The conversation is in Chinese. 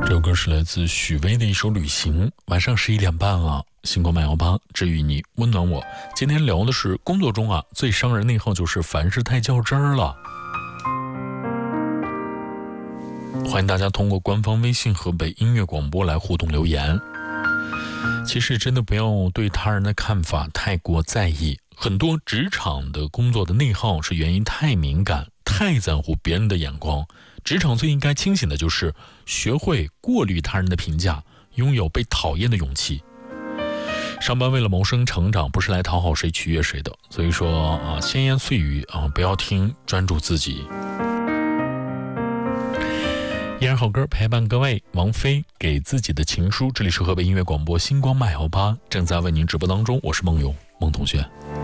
这首歌是来自许巍的一首《旅行》。晚上11点半了，星光漫游吧，治愈你，温暖我。今天聊的是工作中最伤人内耗就是凡事太较真儿了。欢迎大家通过官方微信河北音乐广播来互动留言。其实真的不要对他人的看法太过在意，很多职场的工作的内耗是原因太敏感，太在乎别人的眼光。职场最应该清醒的就是学会过滤他人的评价，拥有被讨厌的勇气。上班为了谋生成长，不是来讨好谁取悦谁的，所以说闲言碎语不要听，专注自己。依然好歌陪伴各位，王菲给自己的情书。这里是河北音乐广播星光漫游吧，正在为您直播当中，我是梦游梦同学。